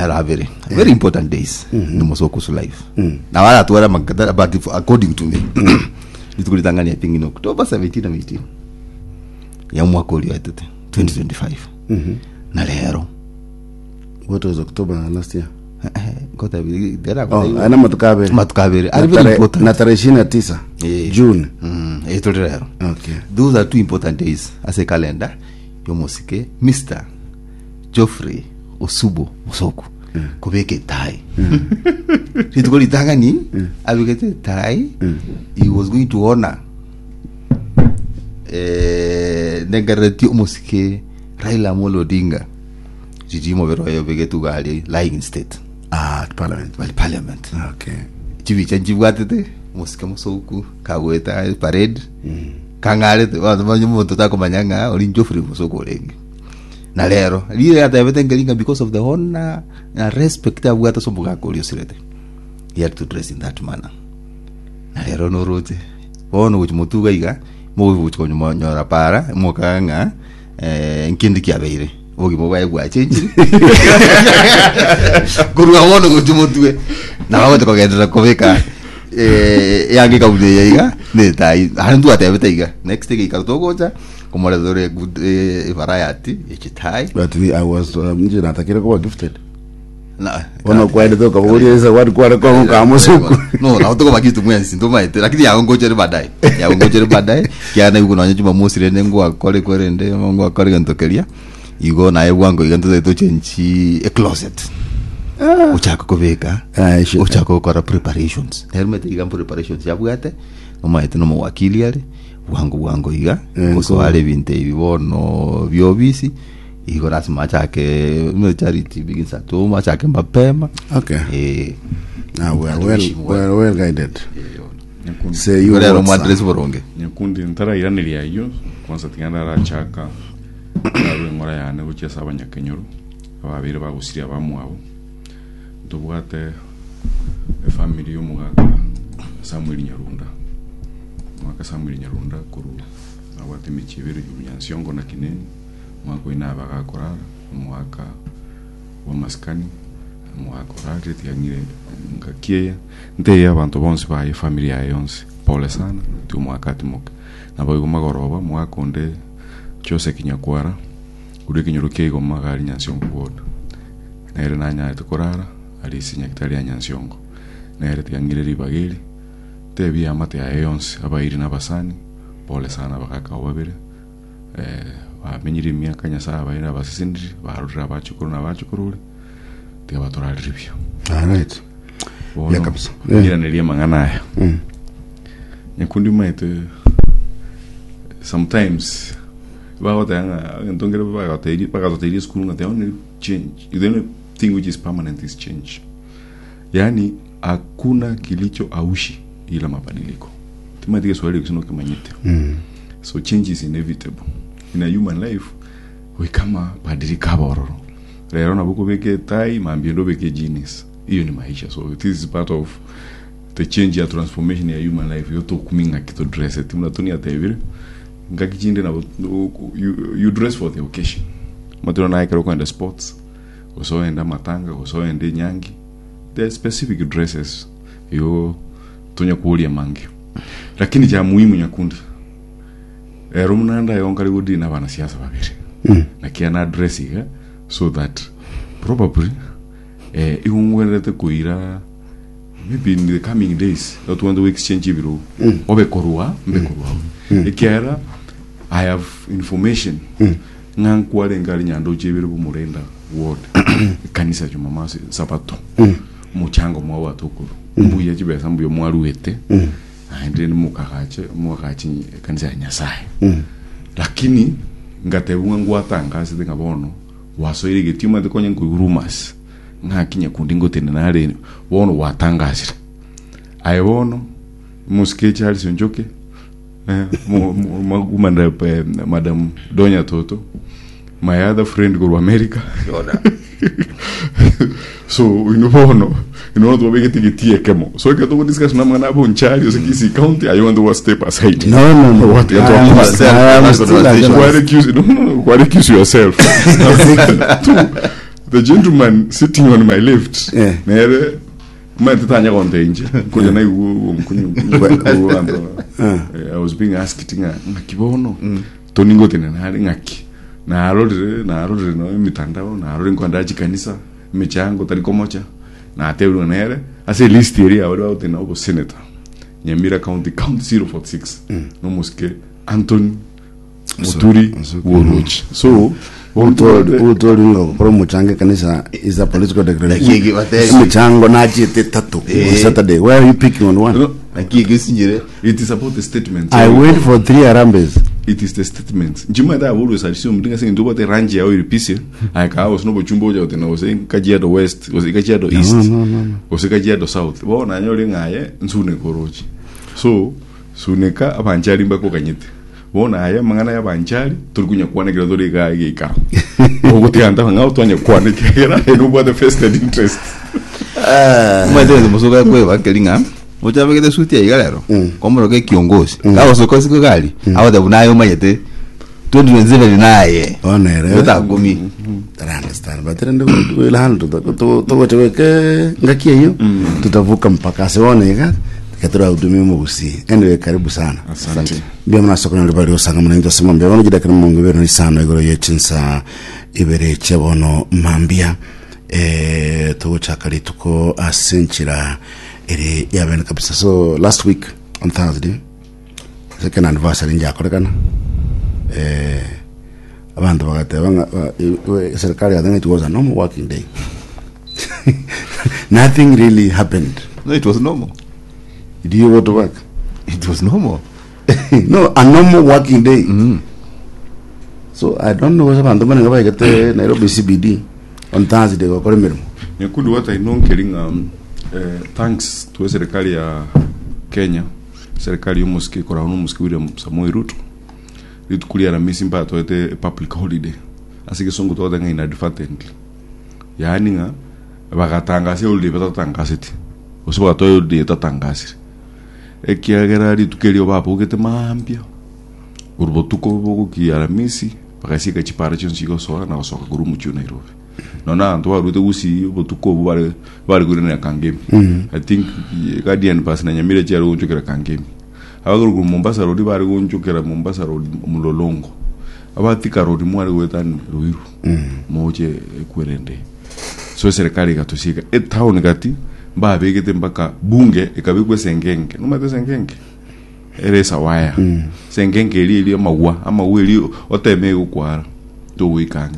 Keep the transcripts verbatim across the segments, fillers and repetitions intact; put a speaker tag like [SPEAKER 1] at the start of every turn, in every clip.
[SPEAKER 1] are very yeah. very important days mm-hmm. in Mosoku's life. Mm. Now I told him about it according to me. It could Tanganyika thing in October seventeenth and eighteen. Ya mwaka uliopita twenty twenty-five. Mhm. Na leo.
[SPEAKER 2] What was October last year?
[SPEAKER 1] Got a there
[SPEAKER 2] oh, ana matukabere.
[SPEAKER 1] Matukabere. Are very important.
[SPEAKER 2] Na tarehe ishirini na tisa June.
[SPEAKER 1] Mm. Eto leo.
[SPEAKER 2] Okay.
[SPEAKER 1] Those are two important days as a calendar. Yomosike Mister Geoffrey Osubo Mosoku. Mm. Kubeke tai. Mm. It got itangani. Mm. Abikete tai. Mm. He was going to honor eh negarati omosike Raila Amolo Odinga. Jijimo vero yo begetu gali lying in state.
[SPEAKER 2] Ah, parliament.
[SPEAKER 1] Well, parliament.
[SPEAKER 2] Okay.
[SPEAKER 1] Chivi chanji watete mosike Mosoku kaweta parade. Mm. Kangale wa manyo tota ko manyanga oli Geoffrey Mosoku lengi. Na lero lile ata everything because of the honor and respect that we got some buga ko liosirete. He had to dress in that manner. Na lero no rote ono uchimutuga iga mo vuchko nyoma nyora para mo kanga eh nkindi kya beire ogi mo baye gwa change kuru awono uchimutuwe na wawote ko gendera koveka eh yangi ka ude iga ne tai handu ata everything next day ka togocha como le dore good eh, variety echitai
[SPEAKER 2] but I was nje um, natakira ko gifted
[SPEAKER 1] na
[SPEAKER 2] ono kwenda toka buriza watu kwa kwa kwa Mosoku
[SPEAKER 1] no na utoko makitu mwensi ndo maite lakini ya ngojere badai ya ngojere badai kiana yuko na nyuma musire nengo akore kwerende ngo akore gantokeria igo na yewango iganto to chenchi a closet ah uchako koveka ah uchako kora preparations helmet igan preparations ya bugate no maite no mwakili ale wangu wangu iga koso ale vinte ibibono byobisi igo lazima chake no charity begins at home chake mapema.
[SPEAKER 2] Okay.
[SPEAKER 1] Eh
[SPEAKER 2] now we are well well, well guided.
[SPEAKER 3] Nyakundi.
[SPEAKER 2] Say you
[SPEAKER 1] are on address boronge.
[SPEAKER 3] Nyakundi ntara iraniriya yo kwanza tiganda ra chaka. Nawe ngora yane guchesa abanyakenyoro ababire bagusiriya bamwabo. Ndubwate e family yo mugaga Samuel Nyarunda. Mwaka Samuel Nyarunda kuru abate michibiri y'Unyansiongo na Kineni. Mwaka ina bagakorara mwaka wa maskani mwaka rari tiangire ngakie nte abantu bonse ba familia yonse pole sana tu mwaka timoka na boyo magoroba mwaka onde chose kinyakwara kuri kinyoruke go magari Nyansiongo board na ere nanya tukorara ali sinya kitali ya Nyansiongo na ere tiangire ribageli te bia amate ya yonse abairi na basani pole sana bakaka wabere eh amenyiri miaka nyasa baira basisindiri barura bachukuru na bachukuru te batora review.
[SPEAKER 2] All right.
[SPEAKER 3] Ya kabisa. Ngira nelia mangana ya. Mm. Nyakundi maite sometimes ba tanga ndongera ba ga tedi ba ga tedi skulu ngate only change. The only thing which is permanent is change. Yani hakuna kilicho aushi ila mabadiliko. Timatika swali kisino kimanyite. Mm. So change is inevitable. In a human life we kama badilika bororo lero na buko beke tai mambiendo beke genius hiyo ni maisha so this is part of the change ya transformation ya human life yoto kuminga kito dress timna tunia tevire ngakijinde na you, you dress for the occasion matro na ikero kwenda sports uso enda matanga uso ende nyangi the specific dresses yo tunya kulia mangi lakini ja muhimu Nyakundi ero munanda yonga ligudi na bana siasa babiri mm. na kiana addressing eh? So that probably eh iungwelete kuira maybe in the coming days that want to exchange biro mm. obe korua mbe korua mm. ikiara I have information mm. ngankwale ngali nyando chebiro bumurenda ward kanisa juma mama sabato mm. muchango mwa watukuru mm. mbuye chibesa mbuye mwaruete mm. ande mukakache mukakache kanisa ya Nyasaye mm. lakini ngate ngwa tanga sidi ngabono waso iri getima de konye ngurumas ngakinya kundi ngote nare wono watangazira ayono muskecha ali sonjoke eh magumanda pe madam Donya Toto my other friend go to America so inobono ino to bege tigitie kemo so ke to discuss na mwana bo nchari so kisi county I want to step aside
[SPEAKER 2] no no no
[SPEAKER 3] what you talking about why accuse no no why accuse yourself two the gentleman sitting on my left
[SPEAKER 2] Yeah.
[SPEAKER 3] nere matitanya konte nje kuja na iwu mkunyu I was being asked tinga ngakibono toningo tena nali ngaki na arore na arore no mitandao na arore kwanda chikanisa michango talikomocha na atebru nere ase list area wale tena uko senator Nyamira County count zero four six no muske Anthony Muturi Woruch. So
[SPEAKER 2] who told who told you know from Muchange Kanisa is a political declaration.
[SPEAKER 1] Like you what else?
[SPEAKER 2] Muchango naji te tatu on Saturday. Why are you picking on one?
[SPEAKER 3] No,
[SPEAKER 1] Like you sinjire.
[SPEAKER 3] it is about the statement.
[SPEAKER 2] I wait for three Arambes.
[SPEAKER 3] It is the statement. Njima da always assume mtinga saying ndoba te range ya iripisi. Aka was no bochumbo ja tena was saying Kajiado West, was Kajiado East.
[SPEAKER 2] No, no, no, no.
[SPEAKER 3] Was Kajiado South. Bo na nyori ngaye nsune korochi. So suneka abanjari mbako kanyite. Bona aya mangana ya banjari tulikunya kuane kila dori ga ga. Ogote anda ngao twanya kuane kila no what the first interest.
[SPEAKER 1] Ah, mwe de musoga kwe bakelinga. Oja bagete suti ya igalero. Komoro ke kiongozi. Kawo sokosi ko gali. Awa da bunayo mayete. twenty twenty-seven naye.
[SPEAKER 2] Onere.
[SPEAKER 1] Yota gumi.
[SPEAKER 2] I understand. But then we'll handle to to to to ke ngakie hiyo. Tutavuka mpaka sione ka. Katura udumi mugusi. Anyway karibu sana.
[SPEAKER 3] Asante.
[SPEAKER 2] Bia mna sokona libari osanga mna ndio sema mbia wano jidakana mungu bero ni sana igoro yechinsa ibere chebono mambia eh to chakali tuko asenchira ere yaben kabisa. So last week on Thursday second anniversary nja korekana eh abantu bagate banga serikali adanga it was a normal working day. Nothing really happened.
[SPEAKER 1] No, it was normal.
[SPEAKER 2] Did you go to work?
[SPEAKER 1] It was normal.
[SPEAKER 2] No, a normal working day.
[SPEAKER 1] Mm.
[SPEAKER 2] So I don't know what's happened. I'm going to get Nairobi C B D on Thursday. Go call me.
[SPEAKER 3] Nyakudu what I know killing um uh, thanks to serikali ya Kenya, serikali yomuski kora no muski William Samoei Ruto. Litukulia na misi mpa toete public holiday. Asike songo to danga inadvertently. Yani nga bagatangase holiday batatangase. Usiba to holiday tatangase. Ekiagera litukeli obapo kete mambia. Urbotuko bogo ki aramisi pakasika chipara chonsigo soa na soka guru muchu Nairobi. Nona ndo warute usi botuko bale bale guru na kangemi. I think guardian pass na Nyamira chero unchukera kangemi. Abaguru ku Mombasa road bale unchukera Mombasa road mulolongo. Abatika road mwari wetani ruiru. Moje ekwerende. So serikali katusika e town gati ba begete mpaka bunge ikabikwe Sengenge. Numate Sengenge. Eresa waya. Mm. Sengenge ili ili mawa ama wili oteme ukwara to wikange.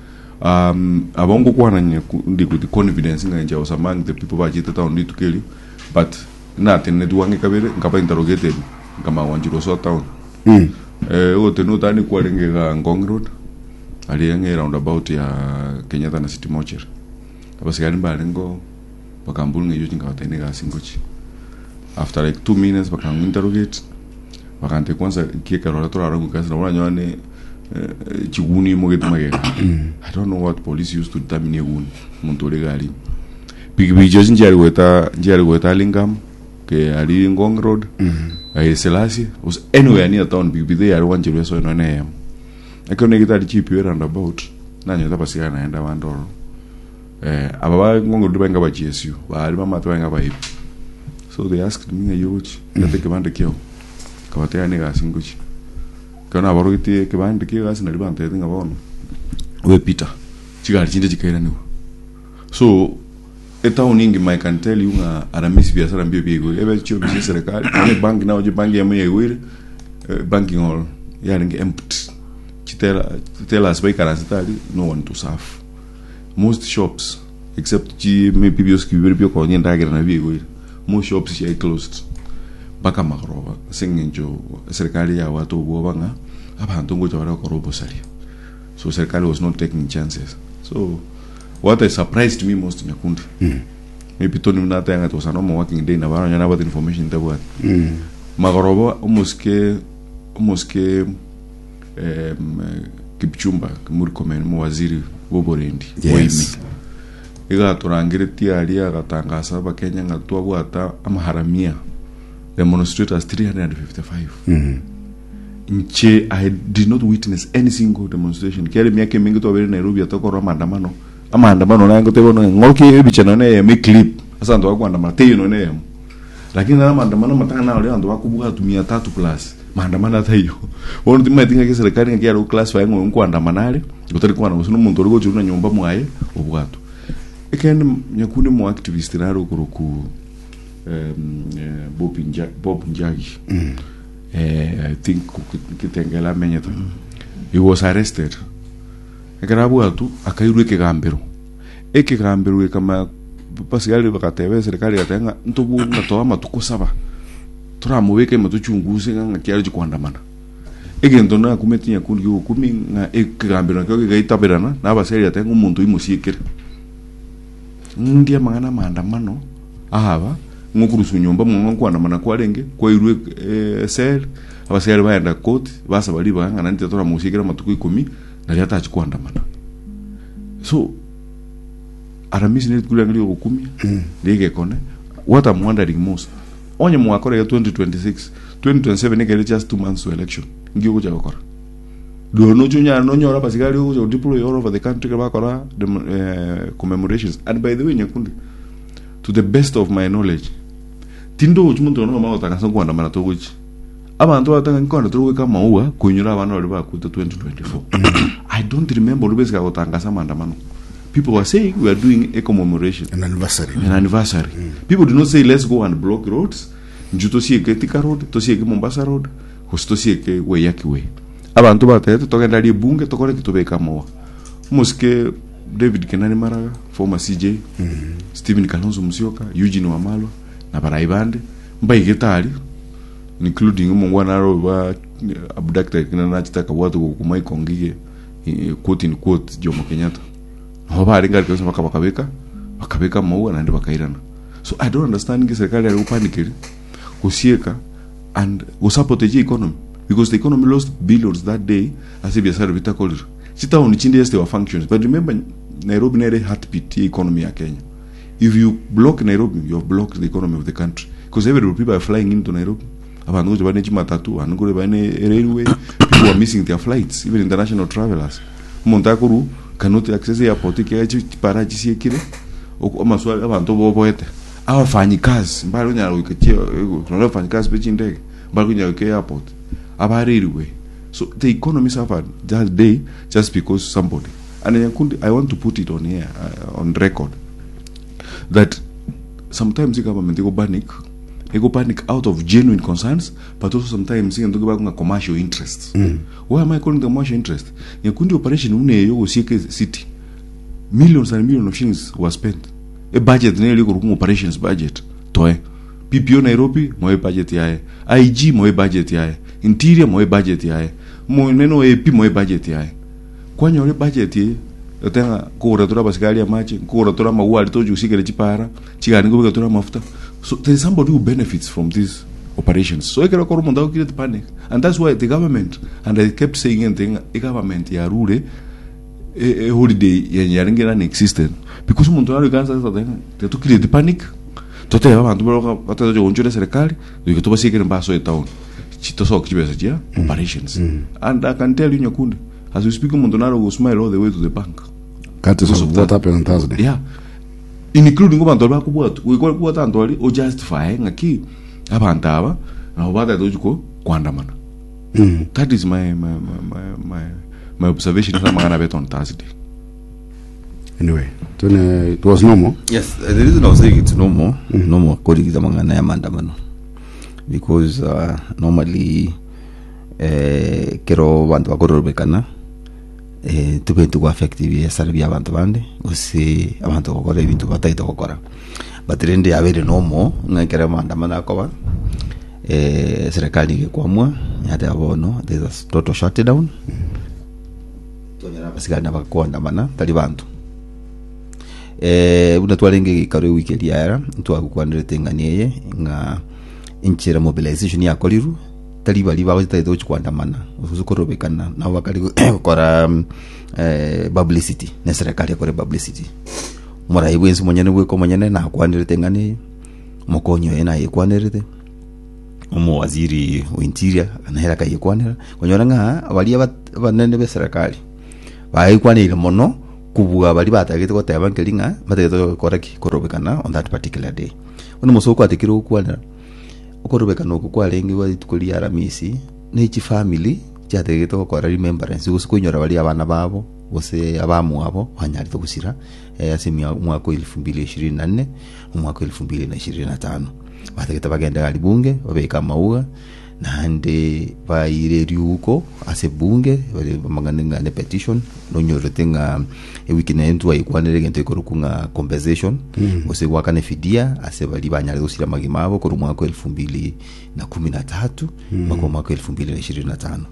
[SPEAKER 3] Um abongo kwana nye ndi kuti confidence nganja osamang the people bajita town ndi tukeli but nothing ne duwange kabere ngapa interrogated kama wanjiro so town.
[SPEAKER 2] Mm.
[SPEAKER 3] Eh oteno tani kwalengega Ngong Road. Ali yange roundabout ya Kenyatta na City Mortuary. Abasigani balengo bakambulunga yo tinga watenega singochi. After like two minutes bakangu interrogate bakante kwanza kieka rola tora rangu kasi na wana nywane chiguni mogeti mageka. I don't know what police used to determine gun muntu legali. Big big jozi njari weta njari weta Lingam ke ali Ngong Road. Ai Selassie was anywhere near town big big they are one jiro so no name. Akone gitari chipi around about nanyo tapasika naenda wandoro. Eh ababa Ngong Road banga ba G S U ba mama twanga ba ipi. So they asked me, "You which? Kate kebande kyo." Kawatea nega singuchi. Kana barogiti kebande kyo gas na libante tinga bono. We Peter. Chigali chinde chikaira niwa. So eta uningi I can tell you nga aramisi biashara mbio biego. Ebe chio bisi serikali. Ane banki na oje banki ya mwenye wile. Banking hall. Ya nge empty. Chitela chitela asbai karasitali. No one to serve. Most shops except chi me pibios kibiri pio kwa nyenda agira na biego. Most shops are closed. Baka makroba sengenjo serikali ya watu bobanga abantu ngoja wala korobo sari. So serikali was not taking chances. So what I surprised me most nyakundi. Mm. Maybe toni mnata yanga to sanoma working day na bana nyana about information tabu. Mm. Makroba umuske umuske em Kipchumba Murkomen mu waziri woborendi.
[SPEAKER 2] Yes.
[SPEAKER 3] Iga turangire tiari agatangasa bakenya ngatwa gwata amaharamia demonstrators three hundred fifty-five. Mhm. Nche I did not witness any single demonstration. Kile miaka mingi to bere Nairobi atoko maandamano amaandamano nango tebona ngoki ebichana ne me clip asa ndo wakwandamana teyo no ne lakini na maandamano matanga na wale ndo wakubuka tumia tatu plus maandamano atayo wono timma tinga ke serikali ngaki aro class fa ngo nkwandamanale utari kwana usuno muntu uri gojuna nyumba mwaye obwato ekende nyakundi mu activist naro kuruku um uh, Bob Njagi Bob Njagi mm. uh, I think kitengela menyeta mm. he was arrested ekarabu atu akairwe kigambiro ekigambiro kama pasigari bakatebe serikali gatenga ntubu ngatoa matuko saba turamubeke matuchunguze nga kyari kwandamana egendo na kumetinya kundi ukumi nga ekigambiro kyo gaitabirana nabaseri atenga umuntu imusikira ndia mangana maandamano ahaba ngukurusu nyumba mu kwandamana kwarenge kwairwe eh, sel abaseri baenda court basa bali banga nanti turamusikira matuko ikumi nali atachi kwandamana so aramisi ne kulangali okumi mm. lege kone what I'm wondering most onye mwakore ya twenty twenty-six twenty twenty-seven ngere just two months to election ngiyo kuja kokora do no junya no nyora basigari kuja deploy all over the country bakora the uh, commemorations and by the way nyakundi to the best of my knowledge tindo umuntu no mama utaka sangu kwanda mara toguchi abantu batanga nkonda turuwe kama uwa kunyura abana bali bakuta twenty twenty-four I don't remember rubesi ka utanga samandamano. People were saying we are doing a commemoration,
[SPEAKER 2] an anniversary.
[SPEAKER 3] An anniversary. Mm. People do not say let's go and block roads. Njuto sieke Thika Road, to sieke Mombasa Road, hosto sieke Wayaki Way. Abantu batete tokenda li bunge tokore kitobeka mowa. Muske David Kenani Maraga, former C J, mm-hmm. Stephen Kalonzo Musyoka, Eugene Wamalwa, na Baraibande, mbai getali, including mungwana ro ba abducted kinana chitaka watu kumai kongige, quote in quote Jomo Kenyatta. Hoba ringa kwa sababu bakabeka bakabeka maua na ndi bakairana. So I don't understand ngi serikali ya upanikiri kusieka and support the economy because the economy lost billions that day as if biashara vitakoli. Sita on chindi este wa functions but remember Nairobi na heartbeat economy ya Kenya. If you block Nairobi you have blocked the economy of the country because every people are flying into Nairobi. Abantu ngo bane chimatatu anngo bane railway people are missing their flights even international travelers. Montakuru cannot access the airport ke achi para chisi kile o maswali abantu boboete abafanyi kazi mbalo nyalo iketio no fanyi kazi bechi ndege mbalo nyalo ke airport abaririwe so the economy suffered that day just because somebody and I want to put it on here uh, on record that sometimes the government go panic they go panic out of genuine concerns but also sometimes they go back commercial interests. Mm. Why am I calling the commercial interest? Nyakundi operation une yo sieke city millions and millions of shillings were spent. A budget ne liko rukumu operations budget toe P P O Nairobi moe budget yae I G moe budget yae interior moe budget yae mo neno A P moe budget yae kwanya ole budget ye yotenga kura tura basikali ya machi kura tura maua alitoju usikele chipara chigani kubika tura mafuta. So there is somebody who benefits from these operations. So I can create panic, and that's why the government, and I kept saying anything, the government ya rule a holiday ya yaringira existed because umuntu ari ganza that to create panic. Tote abantu baro bataje onjure serikali, ndio to basikira mbaso etown. Chito so kibesa jia operations. Mm. And I can tell you Nyakundi, as we speak umuntu naro go smile all the way to the bank.
[SPEAKER 2] That is what happened on Thursday.
[SPEAKER 3] Yeah. Including abantu bakubwatu wikora kubwata antwali o justify ngaki abantu aba na obata dojuko kwandamana. Mm. That is my my my my my observation from Magana Bet on Thursday.
[SPEAKER 2] Anyway, tune it was normal.
[SPEAKER 1] Yes, the reason I was saying it's normal, mm-hmm. normal according to Magana ya mandamano because uh, normally eh kero bantu bakorobekana eh tupe tuko effective salary abantu bande usi abantu bakora ibintu bataito gukora but rende ya very normal ngakera mandamana akoba eh serikali ikwamwa yate abono there is a total shutdown tonyara basigana bakwandamana tali bantu eh una twalenge kare weekend yara twagukwanire tenganie nga inchira mobilization ya koliru tali bali bawo taito kwandamana usukorobekana na wakali kora eh publicity na serikali kora publicity mora ibwensi monyene bwe ko monyene na kwanire tengane mokonyo ena yekwanirite umu waziri wa interior anahera kayekwanira konyora nga abali abanene be serikali bayikwanira mono kubwa bali batagete ko teba nkelinga batagete ko raki korobekana on that particular day ono musoko atikiro ukwana okorobekana okwa lengi wa tukulia ramisi ne chi family cyatagete ko kora remembrance gusukunyora bali abana babo bose abamu abo hanyari to gusira yasemia mwaka elfu mbili ishirini na nne mwaka elfu mbili ishirini na tano batagete bagenda ali bunge babeka mauga nande baire ryuko ase bunge bali bamangana ne petition no nyorotenga e wikine entu ayikwanere gento ikorukunga compensation mm. ose wakane fidia ase bali banyale usira magimabo ko mwaka elfu mbili kumi na tatu mm. mwaka mwaka elfu mbili ishirini na tano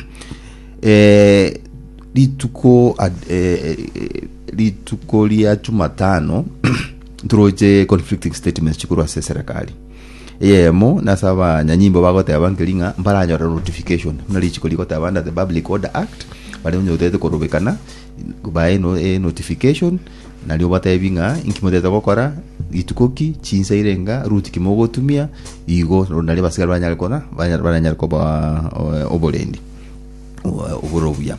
[SPEAKER 1] eh lituko eh lituko lia Jumatano turoje conflicting statements chikuru ase serikali yemo nasaba nyanyimbo bagote abangelinga mbaranyora notification nali chikoliko tabanda the Public Order Act bali unyotete korobekana bae no e notification nali obatebinga inkimotete gokora itukoki chinsa irenga route kimogo tumia igo nali basigala banyale kona banyale ko ba obolendi oborobya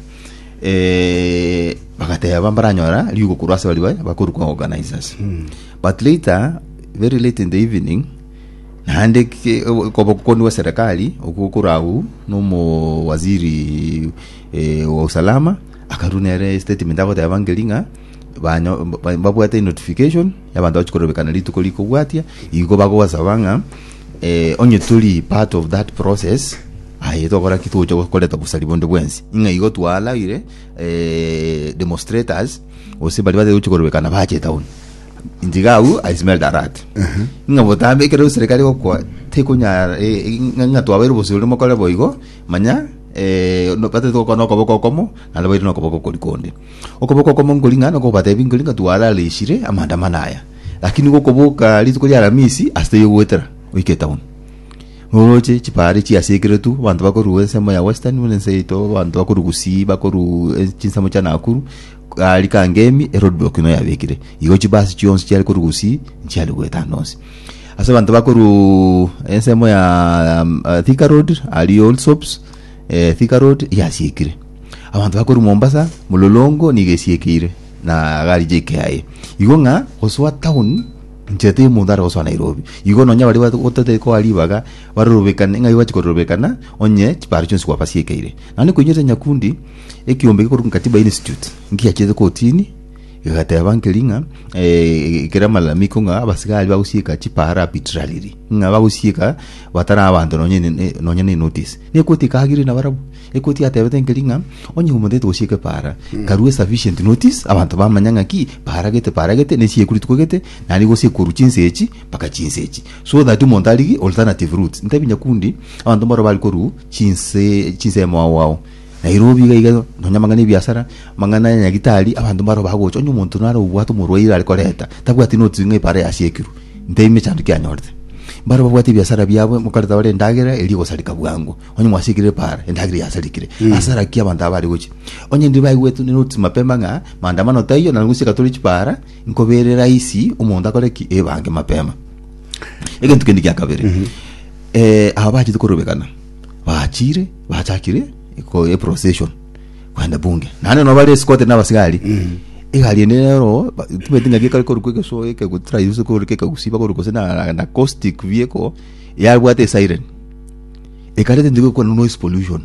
[SPEAKER 1] eh bagate abambaranyora liugo kurasa bali bae bakoruka organizers hmm. But later very late in the evening nande kwa kondi wa serikali okukurau nomo waziri e, wa usalama akarunere statement abo ya bangelinga banyo babwate notification yabantu bachikorobekana litukoliko bwatia igo bago wasabanga eh onye tuli part of that process ayeto kora kitu cyo koleta busalibonde bwensi inga igo twala ire eh demonstrators osibali bade uchikorobekana bache town indigau I smell that rat uh-huh. Nga botambe kero serikali ko tekunya e nga twabero bosolo mokole boigo manya eh no pate to kono ko komo ala boiro no ko ko likonde okoboko komo ngolinga no ko pate bingolinga twala lishire amanda manaya lakini ko koboka litukolia la misi aste yowetera wike town oroche chipare chi asekere tu bantu bakoruwe sema ya western munense to bantu bakorugusi bakoru chinsamo cha nakuru ali kangemi road block no yabekire igo chibasi chionse cyari korugusi cyari gwetanose asa bantu bakoru ensemo ya um, uh, Thika Road ali Old Sops eh, Thika Road yasikire abantu bakoru Mombasa mulolongo nigesiekire na gari J K I igo nga oswa town njete mundara oswa Nairobi igo nonya bali batete ko ali baga barubekana ngai bachikorobekana onye chipari chonse kwa pasiekire nani kunyete nyakundi ekiombe ko katiba institute ngiya cheze kotini igate abankelinga eh kera malamiko nga abasigali bagusika chipara arbitrarily nga bagusika batara abantu nonye nonye ni notice ne koti kagire na barabu ekoti atebete nkelinga onye umudete usike para mm. Karuwe sufficient notice abantu bamanyanga ki para gete para gete ne siye kuri tukogete nani go sikuru chinsechi paka chinsechi so that montaligi alternative routes ntabinya kundi abantu baro bali koru chinse chinse mwa wao Nairobi gaiga nonya mangani biasara mangana nyagitali abantu baro bagocho onye umuntu naro ubwato murwira ariko leta tabwati notice ngai para yasiekiru ndeme chandu kyanyorte baro babwati biasara byabo mukarita bale ndagera eligo salika bwangu onye mwasikire para ndagire yasalikire mm. Asara kia banda bari gochi onye ndibayi wetu notice mapema nga maandamano tayo na ngusika tuli chipara nkobere raisi umonda koleki ebange mapema ege ntukendi kya kabere mm -hmm. Eh abaji tukorobekana bachire bachakire ko e procession kwanda bunge nane no bali escort na basigali mm. Egali nero tumetinga geka ko rukweke so eke go try use ko rukweke gusiba ko rukose na na caustic vehicle ya bwate siren e kale ndigo ko noise pollution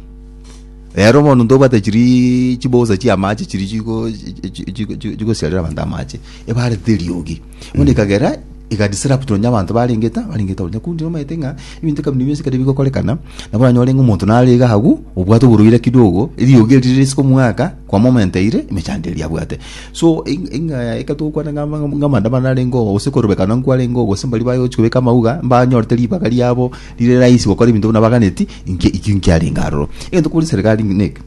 [SPEAKER 1] ero mo ndo bata chiri chiboza chi amache chiri chiko chiko selera banda amache e bare deliogi one kagera ikadisrupt nya abantu balingeta balingeta nya kundi no maetenga ibintu kam nimese kadibiko kolekana nabona nyolenga umuntu naliga hagu ubwato buruire kidogo ili yogerire siko mwaka kwa moment ire imechandelia bwate so inga ikatokwa ngamba ngamanda banalengo usikorobekana nkwalengo gosimbali bayo chikobeka mauga mbanyorte libakali yabo lire raisi gukora ibintu nabaganeti inke ikinkyaringaro endo kuri serikali nek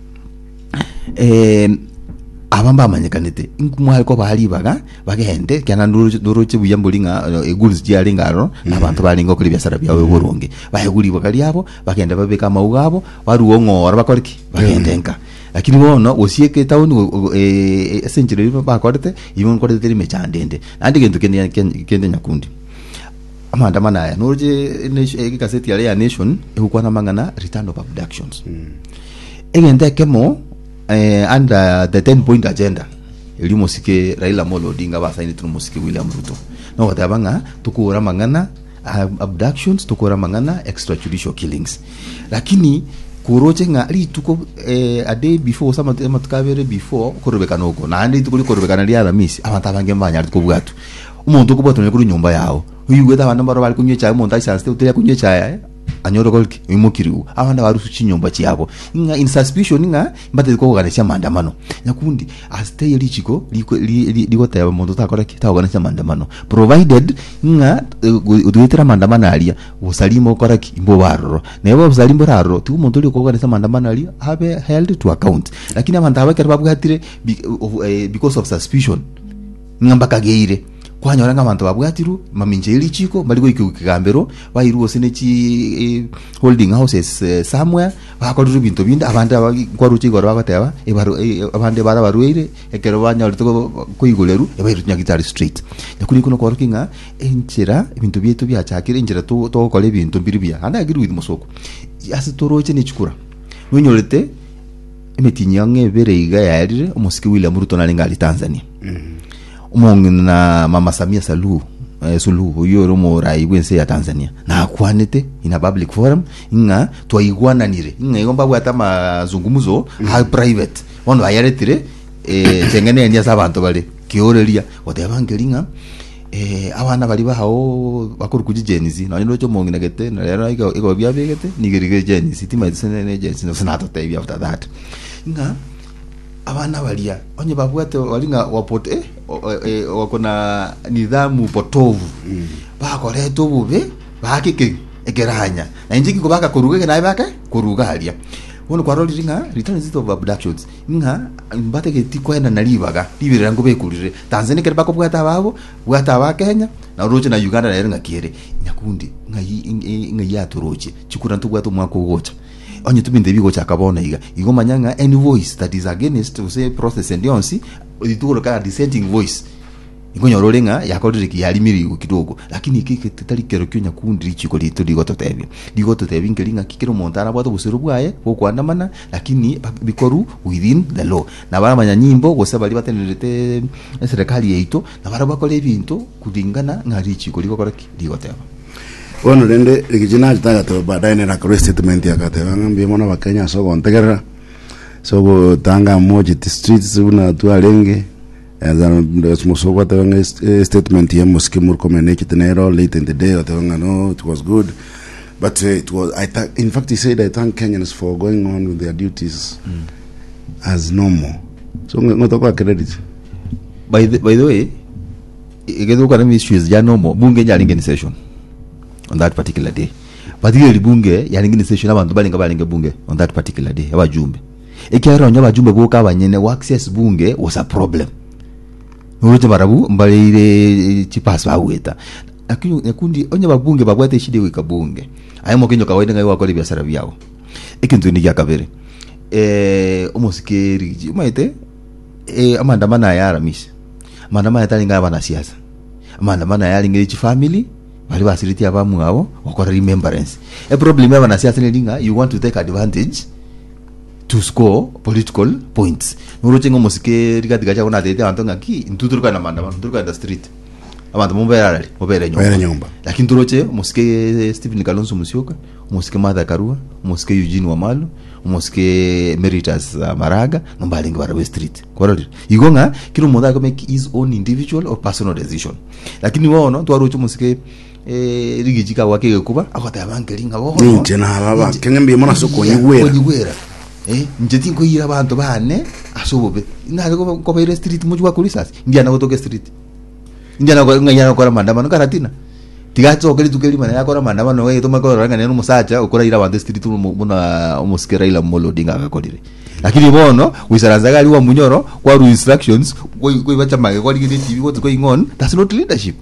[SPEAKER 1] eh abamba amanyekanete inkumwali ko bahali baga bagende kana nduru chibuya mbulinga egulzi jali ngaro nabantu balinga kuri byasara byawe burungi bayeguli bakali yabo bagenda babeka maugabo baruongora bakoriki bagendenka lakini bono osieke town eh essentially bakorete ibon korete ri mechandende andi gento kende kende nyakundi amanda manaya noje e kaseti ya nation ekukwana mangana return of abductions egende kemo Uh, under the ten point agenda eli mosike Raila Amolo Odinga basaini tu mosike William Ruto no watabanga tukura mangana uh, abductions tukura mangana extrajudicial killings lakini kuroche nga li tuko eh, a day before sama matukabere before korobeka noko na andi tukuri korobeka na liara misi abatabange mbanya ko bwatu umuntu ko bwatu ne kuri nyumba yawo uyuwe ta bana baro bali kunye cha umuntu asanste utya kunye cha anyoro golki imukiriu abanda barusu chinyumba cyabo inga in suspicion inga mbate ko kuganisha mandamano nyakundi astay lichiko liko liko tayaba muntu takora kita kuganisha mandamano provided inga udwetera mandamano alia usalimo koraki imbo barro nebo usalimo raro tu muntu liko kuganisha mandamano alia have held to account lakini abanda abakera babwatire because of suspicion ngamba kageire kwanyora ngabantu babwatiru maminje lichiko baliko ikigambero bayiruo senechi eh, holding houses eh, somewhere bakoruru bintu binda abandi kwaruchi goro bagateba ebaro eh, abandi bara baruire ekero banya urito kuiguleru ebayiru nyagitari street yakuri kuno kwarukinga enchera bintu byetu byachakire enchera to to kole bintu biribya anda agiru with musoko asitoroche nichikura nonyorete emetinyange bereiga yarire umusiki William Ruto nalingali Tanzania mm. Umongina Mama Samia Suluhu eh, Suluhu yoro morai wense ya Tanzania na kwanete ina public forum inga twaigwana nire inga igomba bwata mazungumuzo mm. ha private ono ayaretire eh tengene ndia sabantu bale kioreria otebangelinga eh abana bali baho bakuru kujijenizi na nino cyo mongina gete na rero iko iko byabegete nigirige jenisi tima senene jenisi no senato taibi after that inga abana balia onye babwate walinga wapote eh, eh wakona nidhamu potovu mm. bakoreto bube bakike egeranya na injiki kubaka kuruga na ibaka kuruga halia wono kwa roli ringa returns of abductions inga mbate ke tikwena nalibaga libirira ngo bekurire Tanzania kere bako bwata babo bwata ba Kenya na roche na Uganda na ringa kiere nyakundi ngai ngai yatoroche chikura ntubwato mwako gocha onye tubinde bigo chakabona iga igo manyanga any voice that is against to say process and yonsi ituro ka dissenting voice igo nyorolenga yakodiriki yalimiri kidogo lakini ikike tali kero kyonya kundi chiko lito digo totebi digo totebi ngelinga kikero montana bwato busero bwaye bokwandamana lakini bikoru within the law na bara manyanyimbo gose bali batenelete serikali yeito na bara bakole ebintu kudingana ngari chiko liko koraki digo teba
[SPEAKER 2] Bueno, rende rigijina jitaga to baadaye na karo statement ya kateba ngambie mwana wa Kenya so gontegera so tanga moja the streets una tu alenge azana smoso kwa tanga statement ya moski murko meneke tenero late in the day tanga no it was good but uh, it was I th- in fact he said I thank Kenyans for going on with their duties mm. as normal so ngoto kwa credit
[SPEAKER 1] by the, by the way igezo kwa nami issues ya normal bunge jalinge ni session on that particular day particularly bunge yalingi session abantu balinga balinga bunge on that particular day abajumbe ekyaro nya abajumbe go kabanyene access bunge was a problem uroje barabu mbalire chipas baweta akini yakundi onye babunge babwate shide wika bunge ayemo kenyo kawaida ngai wakole biashara byao ekintu ni yakabere eh umusikeri umaite eh amandamana ya aramis amandamana talinga abana siasa amandamana ya lingi family bali basiriti abamu abo wakora remembrance a problem aba na siasa linga you want to take advantage to score political points nuroche ngomo sike rigati gacha kuna tete abantu ngaki ntuturuka na manda ntuturuka the street abantu mumbera mubere nyumba
[SPEAKER 2] nyumba
[SPEAKER 1] lakini turoche musike Stephen Kalonzo Musyoka musike Martha Karua musike Eugene Wamalwa musike Meritus uh, Maraga nombalinga bara street korori igonga kilo moda ko make his own individual or personal decision lakini wao no twaroche musike eh rigijika wake kuba akatabangelinga bo
[SPEAKER 2] nje na baba kengembe mona soko nyigwera
[SPEAKER 1] nyigwera eh njeti ko yira abantu bane asobobe nale ko ko bayire street mujwa kulisasi ndiana gotoke street ndiana ko nganya ko mandamano karatina tigatso kali tukeli mana yakora mandamano we to makora ranga neno musacha ukora ira abantu street muna umusikera ila molodinga akakodire lakini bono wisaranzaga ali wa munyoro kwa ru instructions ko ibacha mage kwa ligide T V what's going on that's not leadership.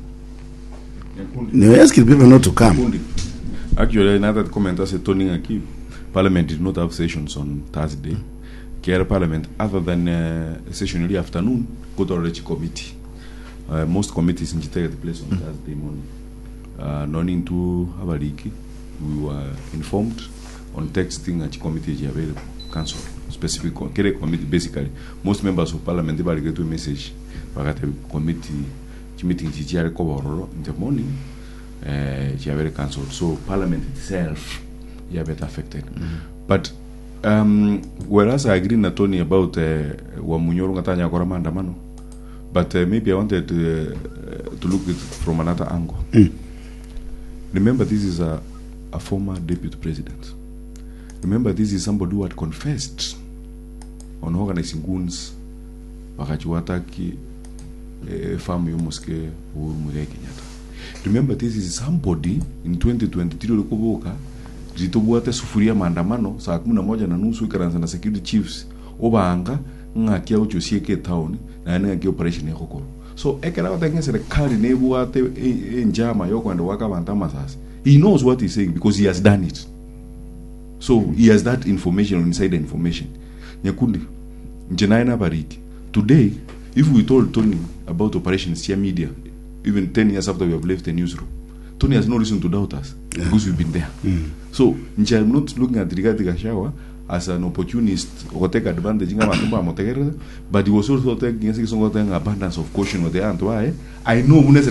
[SPEAKER 2] No, asking people not to come.
[SPEAKER 3] Actually, another comment as a toning aquí, Parliament did not have sessions on Thursday. Care Parliament, other than uh, a session in the afternoon, go to a committee. Uh, most committees in take place on mm. Thursday morning. Uh, non into Abaliki, we were informed on texting at committee available. council specific kere committee. Basically most members of parliament they get a message bakate committee meeting chichare ko bororo in the morning eh chiavere council, so parliament itself yeah better affected. Mm-hmm. But um whereas I agree na Tony about uh, wa munyoro ngatanya kora maandamano, but uh, maybe I wanted to, uh, to look at it from another angle. Mm. Remember, this is a, a former deputy president. Remember, this is somebody who had confessed on organizing goons wakachiwataki eh, farm yomoske Uhuru Muigai Kenyatta. Remember, this is somebody in twenty twenty-three ulikoboka jitobuate sufuria maandamano saa kumi na moja na nusu ikaranza na security chiefs obaanga ngakia uchosieke town na ngakia operation ya kokoro. So ekera watenge serikali nebuate njama yokwenda wakabantama sasa. He knows what he's saying because he has done it. So he has that information, inside the information. Nyakundi njenaina bariki. Today, if we told Tony about Operation Sia Media, even ten years after we have left the newsroom, Tony has no reason to doubt us, yeah, because we've been there. Mm. So I'm not looking at Rigathi Gachagua as an opportunist or take advantage, but he was also taking an abundance of caution with the ant. Why? I know when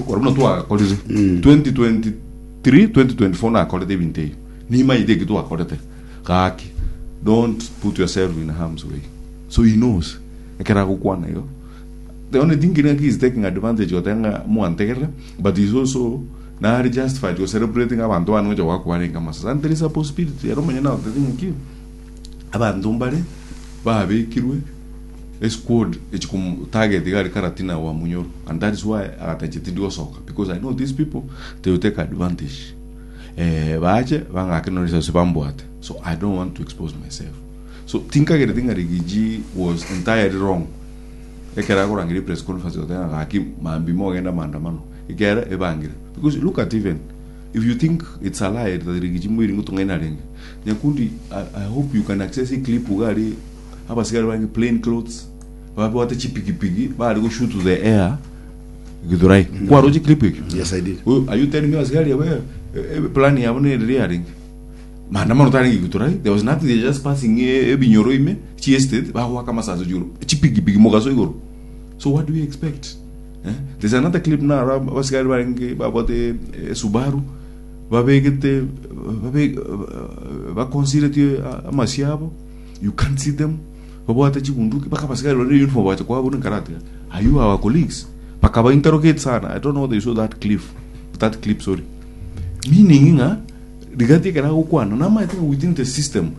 [SPEAKER 3] twenty twenty-three, twenty twenty-four na call it even Nima ide kitu akorete. Kaki. Don't put yourself in harm's way. So he knows. Ekera kukwana yo. The only thing he is taking advantage of tenga muantegere, but he's also now justified to celebrating abantu anu ja wakwarenga masasa. And there is a possibility. I don't mean now the thing ki. Abantu mbare ba be kirwe squad echikum target igari karatina wa munyoro, and that is why atajitidio soka, because I know these people they will take advantage. Eh baje bangakenolisa sibambuate. So I don't want to expose myself. So think again, the thing Rigiji was entirely wrong. Ekera ko rangiri press conference otanga ngaki mambi mo genda maandamano. Ikera ebangira. Because look at even if you think it's a lie that Rigiji mwiri ngutungena renge. Nyakundi, I, I hope you can access a clip ugari hapa sigari wearing plain clothes. Baba wate chipiki pigi, ba go shoot to the air. Gidurai. Kwa roji clip.
[SPEAKER 2] Yes, I did.
[SPEAKER 3] Oh, are you telling me asigari where plan ya bone rearing? Maandamano tani giturai. There was nothing, they just passing e binyoro ime chi estate ba waka masazo juro. Chipiki pigi mogaso igoro. So what do we expect? Eh? There's another clip now asigari wearing baba the Subaru. Babe gete babe ba consider amasiabo. You can't see them. Baba wate chibunduki baka pasigari wale uniform wate kwa bone karate. Are you our colleagues? Baka ba interrogate sana. I don't know whether you saw that clip. That clip, sorry. Meaning nga Rigathi kana ukwana na ma think within the system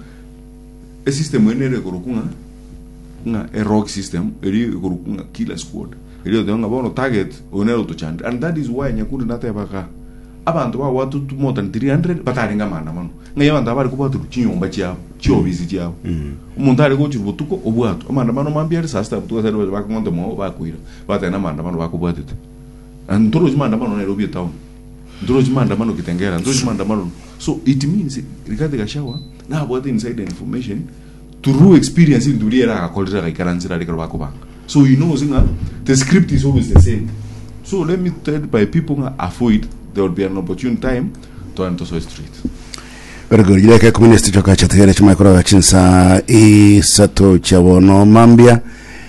[SPEAKER 3] a system wenere korokunga nga a rock system eri korokunga killer squad eri the nga bono target onero to chand, and that is why Nyakundi nata baka abantu ba watu more than three hundred bataringa mana mano nga yabanda bari kubatu chinyomba cyabo cyo bizi cyabo umuntu ari ko chirubutuko obwato amanda mano mambia sasta butuka sari bakonto mo bakwira batana amanda mano bakubwatete and toro jimanda mano Nairobi town ndoro jimanda mano Kitengera ndoro jimanda mano. So it means Rigathi Gachagua now what inside the information through experience in Duriera Kolera Karanzira Rikarwakobang. So you know the script is always the same. So let me tell by people avoid there will be an opportune time to enter so street.
[SPEAKER 2] Very good. You like communist choka chatere chmakora chinsa e sato chawono mambia.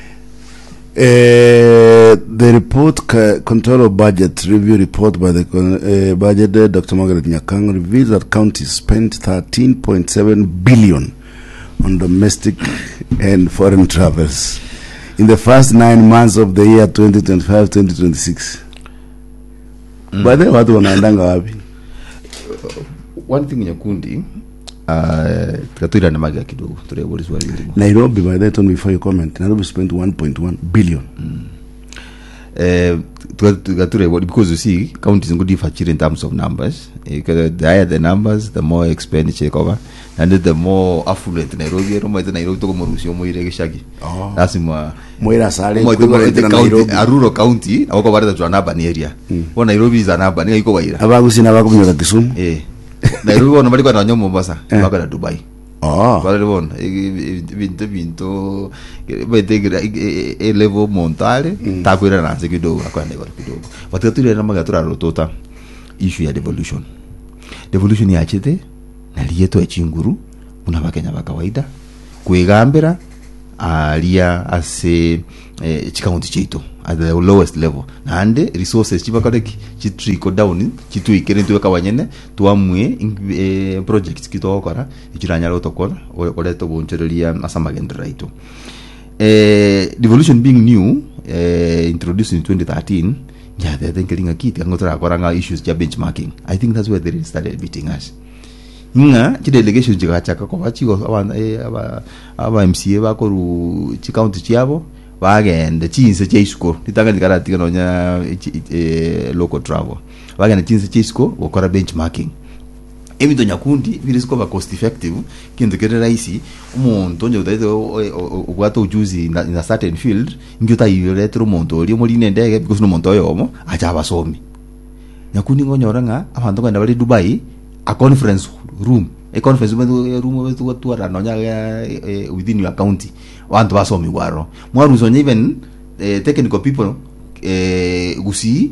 [SPEAKER 2] Uh, the report, uh, Control of Budget Review report by the uh, budget, uh, Doctor Margaret Nyakang reveals that counties spent thirteen point seven billion on domestic and foreign travels in the first nine months of the year twenty twenty-five twenty twenty-six. Mm. But then what wanaendanga wapi?
[SPEAKER 1] One thing Nyakundi, uh, katuira na maga kidogo turebole swali hili.
[SPEAKER 2] Nairobi, by that one before you comment, Nairobi spent one point one billion.
[SPEAKER 1] Mm. Uh, because you see, counties go differ in terms of numbers. Because the higher the numbers, the more expenditure cover, and the more affluent Nairobi. Nairobi to Morusio Moire Shagi. That's more.
[SPEAKER 2] Moira Sale.
[SPEAKER 1] A rural county. I go to an urban area. When Nairobi is an urban area, you go here.
[SPEAKER 2] Abagusi na bagu myoka Kisumu.
[SPEAKER 1] Eh. Nairobi nobody go to Mombasa. Go to Dubai.
[SPEAKER 2] Oh.
[SPEAKER 1] But one, vinto vinto, vete a level montale, takwira na sekidogo, akwende kwa kidogo. But katu ile namba gatura rotota issue ya devolution. Devolution ya chete, na liyeto ya chinguru, unabakenya bakawaida. kwigambira aria ase eh, chikaunti cheito at the lowest level nande resources chibakareki chitriko down chituikere tuweka wanyene tuamwe eh, projects kitokora ichiranyara utokora oreto gonchereria asamagendera ito eh, devolution being new eh, introduced in twenty thirteen. Yeah, they think getting a kit and go issues ja benchmarking. I think that's where they started beating us. Nga chi delegation chikachaka kwa chiko aba aba aba M C A ba ko ru chi county chiabo bagende chinse cheisco litanga dikarati kanonya local travel bagende chinse cheisco gukora benchmarking emito nyakundi birisiko ba cost effective kintu kere raisi umuntu nje utaito ubwato ujuzi in a certain field ngiyota yiretro umuntu oli muri nendege because no muntu oyomo acha abasomi nyakundi ngonyora nga abantu kwenda bali Dubai a conference room a conference room wetu watu aranonya within your county wantu basomi gwaro mwaru zonye even eh, technical people eh gusi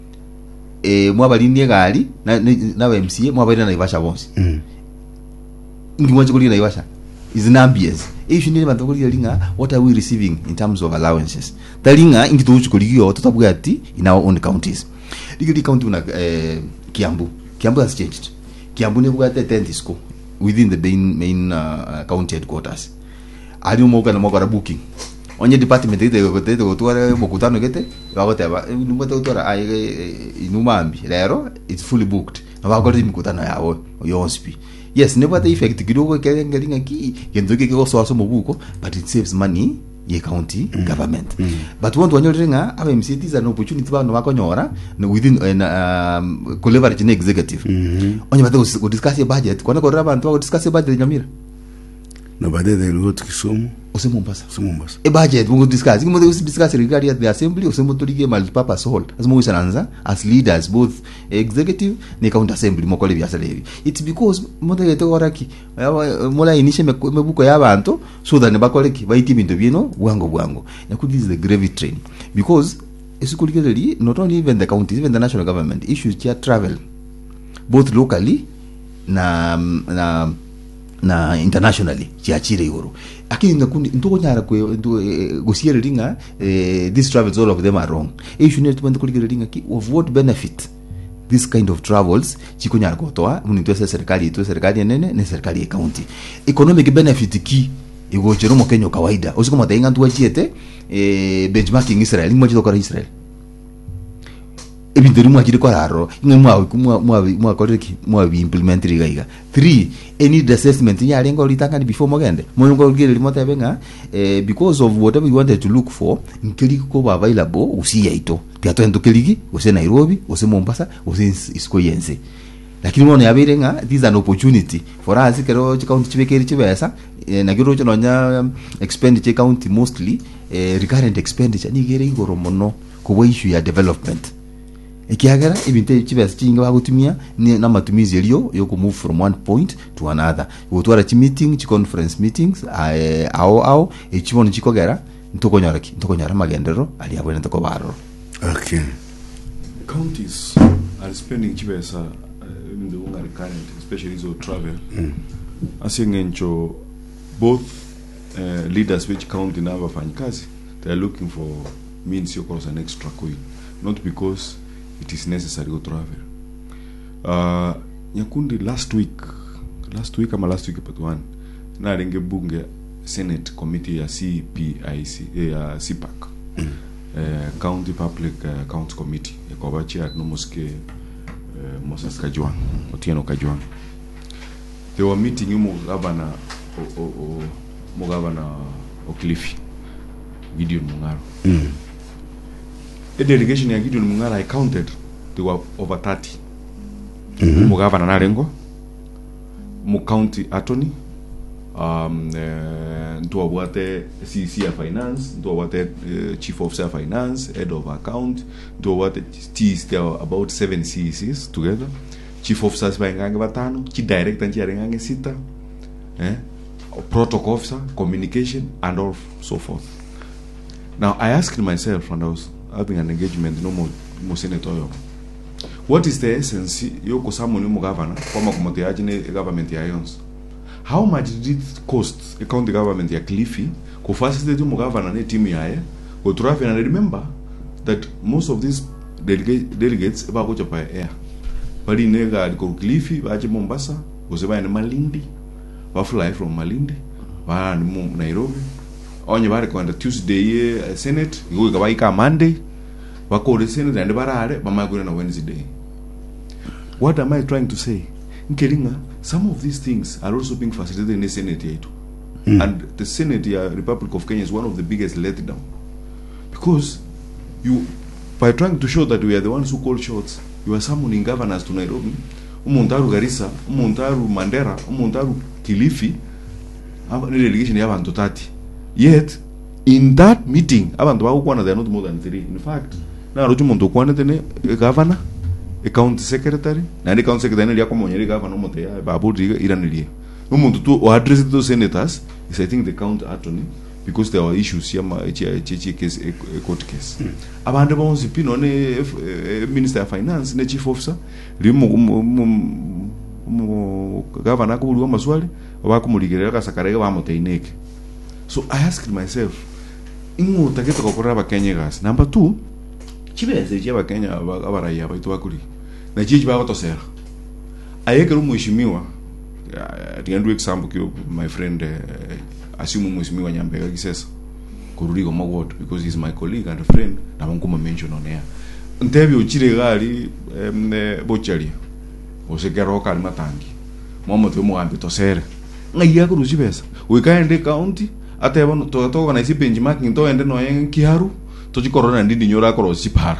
[SPEAKER 1] eh mwabalindie gali na na M C A mwabali na Naivasha bonse mm ngimwaje kuli Naivasha is nambies issue ni bantu kuli linga what are we receiving in terms of allowances talinga ingito uchukuliyo totabwa ati in our own counties digiri county una eh, Kiambu Kiambu has changed Kiambu ne bugate ten school within the main main uh, county headquarters ali umoga na mogara booking onye department ite gote gotwara mukutano gete bagoteba numbe gotwara ai inumambi lero it's fully booked na bagora imikutano yawo yonspi yes never the effect kidogo kelengelinga ki kendoke ke so aso mubuko but it saves money ye county mm. government mm. but want wanyorenga aba M C Ts an opportunity ba no bakonyora no within uh, um, collaborate in executive mm -hmm. onye bate go discuss budget kwana ko rabantu go discuss budget nyamira
[SPEAKER 2] na baadaye the lot Kisumu
[SPEAKER 1] ose Mombasa
[SPEAKER 2] ose Mombasa
[SPEAKER 1] e budget we discuss we discuss regarding the assembly ose motorige multi purpose hall as mo usananza as leaders both executive ni county assembly mo kole byasalevi it's because motorige to oraki mola inishe mebuko y'abantu so that ne bakoleki baiti bintu bino bwango bwango yakudi is the gravy train because esikulikeleri not only even the counties even the national government issues ya travel both locally na na na internationally chiachire yoro akini ndakundi ndoko nyara kwe gosiere ringa eh, these travels all of them are wrong issue net bando kulikira ringa ki of what benefit this kind of travels chiko nyara gotoa munito serikali to serikali nene ne serikali ya county economic benefit ki igochero mo Kenya kawaida usiko matainga ntu wachiete eh, benchmarking Israel ngimo chito kwa Israel ebintu rimwe akiri koraro imwe mwa mwa mwa koreki mwa bi implement rigaiga three any assessment ya lengo litanga ni before mogende mongo gire limote benga eh, because of whatever you wanted to look for nkiri ko available usiya ito tiato endo keligi ose Nairobi ose Mombasa ose isko yense lakini mwana yabirenga this is an opportunity for us kero county chibekeri chibesa eh, na giro chonya um, expenditure county mostly eh, recurrent expenditure ni gere igoro mono ko issue ya development ikiagera ibinte chibes chinga bagutumia ni na matumizi eliyo yoko move from one point to another utwara chi meeting chi conference meetings eh, ao ao echibono chikogera ntokonyara ki ntokonyara magendero ali abone ntoko baro
[SPEAKER 2] okay
[SPEAKER 3] counties are spending chibesa uh, in the unga recurrent especially so travel mm. asingencho both uh, leaders which county na abafanyikazi they are looking for means yoko an extra coin not because it is necessary to travel. Uh, nyakundi last week, last week ama last week but one, na renge bunge Senate Committee ya C P I C, ya C PAC, mm. uh, County Public uh, Accounts Committee, ya kwa bachi at nomoske uh, Moses Kajwang, Otieno Kajwang. They were meeting yumo gavana, o, o, o, mo gavana Okilifi, Gideon Mungaro. Mm. A delegation ya Gideon Mungara I counted there were over thirty. Mm-hmm. Mugavana Narengo, mu county attorney, um uh, nto wate C C finance, nto wate uh, chief officer finance, head of account, nto wate T's there were about seven C Cs together. Chief officers by ngange batano, chief director nchi ngange sita. Eh? Protocol officer, communication and all so forth. Now I asked myself when I was having an engagement no more mo senator yo, what is the essence yoko someone mu governor kama kumoteaji ne government ya yons how much did it cost a county government ya Kilifi ku facilitate mu governor ne team yae go traffic, and remember that most of these delegate, delegates ba go chapa air bali nega ko Kilifi ba che Mombasa go se ba ne Malindi ba fly from Malindi ba ni Nairobi onye ba ko Tuesday uh, Senate go ga ba ika Monday ba ko the Senate and barare ba ma go na Wednesday. What am I trying to say? Nkelinga, some of these things are also being facilitated in the Senate here too. Mm. And the Senate here, Republic of Kenya, is one of the biggest letdown. Because you, by trying to show that we are the ones who call shots, you are summoning governors to Nairobi, umuntaru Garissa, umuntaru Mandera, umuntaru Kilifi, the delegation have abantu thirty. Yet, in that meeting, abantu bakwana, they are not more than three. In fact, na roju muntu kwana tene governor, a county secretary, and the county secretary ya komonyeri governor mote ya babudi iranilie. Umuntu tu o address those senators is I think the county attorney, because there were issues here ma case a court case. Abande bonzi pino ne minister of finance ne chief officer limu governor ko uliwa maswali abakumuligerera kasakarega bamote ineke. So I asked myself, ingo taketa ko koraba Kenya gas. Number two, chibese chaba Kenya abaraya baitu bakuri. Na chichi ba batosera. Ayeke mheshimiwa, ndiandu example kyo my friend uh, assume mheshimiwa Nyambega Kisesa kuruligo magwot because he's my colleague and a friend na ngoma mention on air. Ntebi uchire gali um, bochari. Osekero kali matangi. Momo twe mo ambi tosera. Ngiya kuruchi pesa. We can the county ate bono to to na isi benchmarking to ende no yen kiharu to chikorona ndindi nyora korosi para.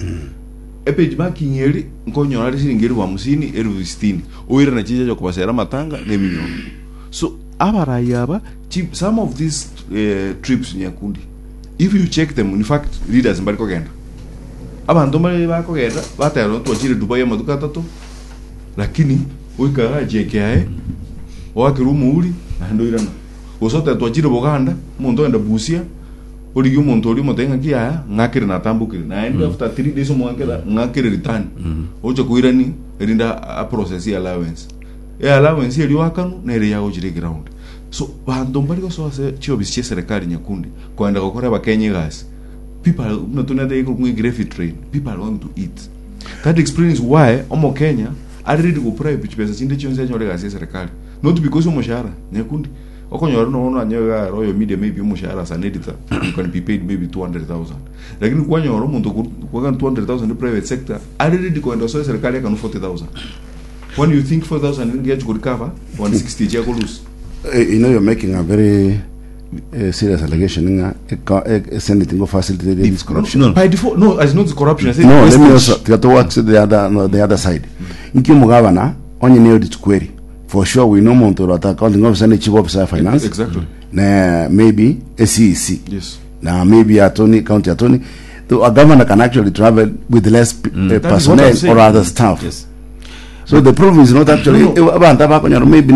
[SPEAKER 3] Epeji baki nyeri nkonyo na risi ngiri wa musini eru sitini oira na chija jo kubasera matanga ne milioni. So abara yaba some of these uh, trips nyakundi, if you check them, in fact leaders mbali ko genda abantu mbali ba ko genda batero to chire Dubai ya maduka tato, lakini uikara jekae wakirumu uli na ndo irana osote to chire Buganda muntu enda Busia uri umuntu uri mutenga kia ngakire na tambukire na end mm. after three days omwankera ngakire return mm. ocho kuirani erinda a process ya allowance ya allowance eri wakanu na eri yago jire ground. So bantu mbali ko so ase chio bisie serikali nyakundi kwenda kokora ba Kenya gas people natuna de ko ngire train, people want to eat. That explains why omo Kenya are ready to pray which pesa chinde chionse nyore gas serikali, not because omo shara nyakundi okonyo no no anyoga royal media maybe umushahara as an editor you can be paid maybe two hundred thousand, lakini kwa nyoro muntu kwa two hundred thousand in the private sector already kwenda so serikali kan forty thousand. When you think four thousand engage could cover one sixty je ko lose.
[SPEAKER 2] You know, you're making a very uh, serious allegation in a, a, a Senate go facilitate this corruption.
[SPEAKER 3] No, no. By default, no, it's not corruption. I say
[SPEAKER 2] no, let me also to to work the other no, the other side. Nkimu governor onye ne audit query. For sure, we know Monto that accounting officer and chief officer of finance.
[SPEAKER 3] Exactly.
[SPEAKER 2] Na maybe a C E C.
[SPEAKER 3] Yes.
[SPEAKER 2] Now maybe attorney, county attorney. So a governor can actually travel with less mm. uh, personnel or other staff. Yes. So the problem is not actually no. maybe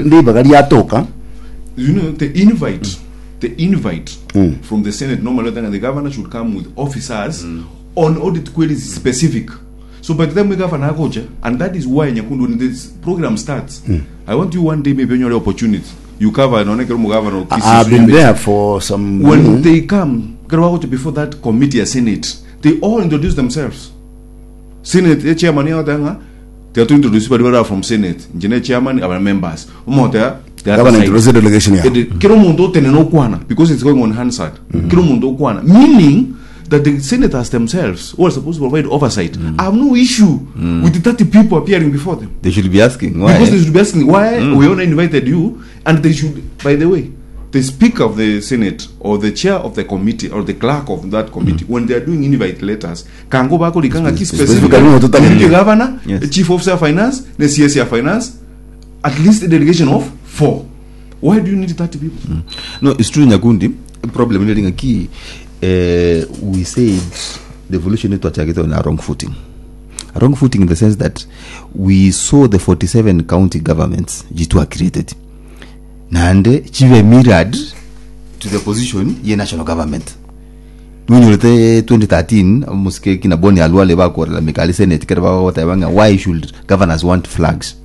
[SPEAKER 3] you know the invite, the invite mm. from the Senate normally the governor should come with officers mm. on audit queries specific. So by the time we have an agoja, and that is why Nyakundu, when this program starts, mm. I want you one day maybe on your opportunity. You cover an governor.
[SPEAKER 2] I've been there for some.
[SPEAKER 3] When mm. they come, before that committee or Senate, they all introduce themselves. Senate, the chairman, they are to introduce people from Senate, the chairman, our members.
[SPEAKER 2] Governor introduce the delegation here.
[SPEAKER 3] Because it's going on Hansard. Mm-hmm. Meaning that the senators themselves who are supposed to provide oversight mm. have no issue mm. with the thirty people appearing before them.
[SPEAKER 1] They should be asking why.
[SPEAKER 3] Because they should be asking why mm. we only invited you, and they should, by the way, the speaker of the Senate or the chair of the committee or the clerk of that committee, mm. when they are doing invite letters, can go back to the specifically the governor, yes. the chief officer of finance, the C S C of finance, at least a delegation of four. Why do you need thirty people?
[SPEAKER 1] Mm. No, it's true, Nyakundi. Problem is a key. Uh, we said the evolution to attack on a wrong footing. A wrong footing in the sense that we saw the forty-seven county governments G two are created. Nande chive mirrored to the position ye national government. When you twenty thirteen, muske kina boni alwale ba kwa la mikali senate kera ba wata yanga, why should governors want flags?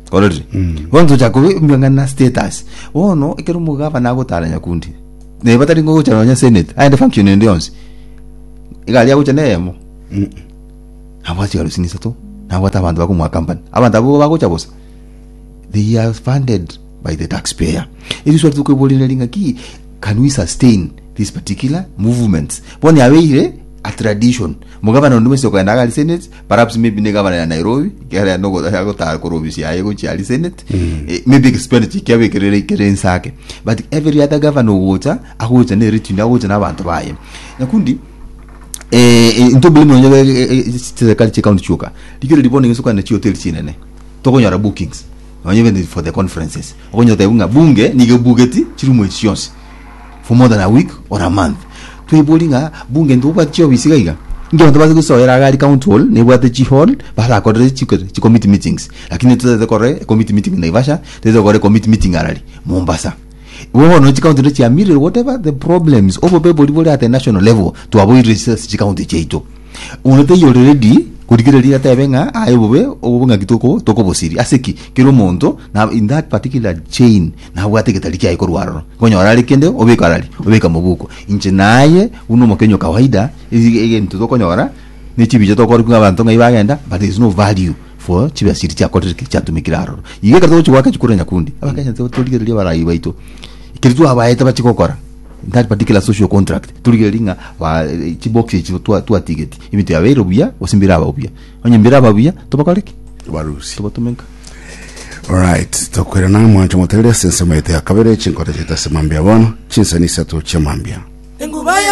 [SPEAKER 1] already wanzo chako mbangana status wono ikero mugava nago taranya kundi ne batari ngo chanonya senate aende function ndi yonse igali yago chanemo abati galusinisa to nabata abantu bako mu company abantu abo bako chabosa they are funded by the taxpayer. It is what we call in key. Can we sustain this particular movement? When you are a tradition, Mugavana no so can I Senate, perhaps maybe the governor in Nairobi, Gary no go to Korobisi, I go to Senate, maybe expenditure carry sake. But every other governor water, I would and everything I would and I want to buy him. Nakundi eh into blame on the culture count choka. You get the morning so can the hotel chinene. Togo bookings. Even for the conferences. Onyo taunga bunge nige bugeti chirumo chions for more than a week or a month. To ebolinga bunge ndo ba chio bisiga. Nge ndo bazi so era gali count hall ne bwa the chi hall ba la kodre chi chi committee meetings. Lakini to the kore committee meeting na Naivasha, the kore committee meeting arali Mombasa. Wo no chi count chi amiri whatever the problems over people at the national level to avoid research chi count cheito. Unote already kudikirelia tabenga ayobe obunga kitoko toko bosiri aseki kiro monto na in that particular chain na wate kitaliki ayiko rwaro konyo arali kende obeka arali obeka mubuko inche naye uno mokenyo kawaida ige ntuto konyo ara ni chibije to kori abantu ngai bagenda but there is no value for chibya siri cha kotre cha tumikiraro ige kato chwaka chikurenya kundi abakanya to tulikirelia barayi baito kiritu abaeta bachikokora that particular social contract tuligelinga wa chibox chitu tu ticket imite abero bya osimbira babya onyembira babya tobakaleki
[SPEAKER 2] barusi
[SPEAKER 1] tobatumenka.
[SPEAKER 2] All right, tokwera na mwancho motelea sense maite akabere chinkota chita semambia bono chinsanisa to chamambia.